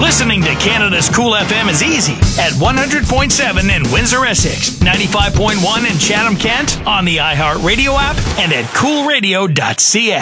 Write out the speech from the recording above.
Listening to Canada's Cool FM is easy at 100.7 in Windsor, Essex, 95.1 in Chatham, Kent, on the iHeartRadio app, and at coolradio.ca.